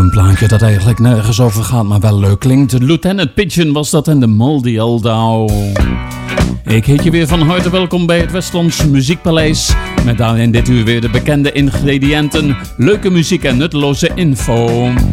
Een plaatje dat eigenlijk nergens over gaat, maar wel leuk klinkt. Lieutenant Pigeon was dat en de Moldy Old Owl. Ik heet je weer van harte welkom bij het Westlands Muziekpaleis. Met daarin dit uur weer de bekende ingrediënten, leuke muziek en nutteloze info.